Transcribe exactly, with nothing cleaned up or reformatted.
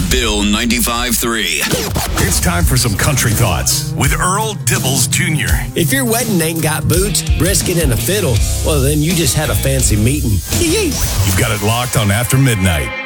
Bill ninety-five three. It's time for some country thoughts with Earl Dibbles Junior If your wedding ain't got boots, brisket, and a fiddle, well, then you just had a fancy meeting. You've got it locked on After Midnight.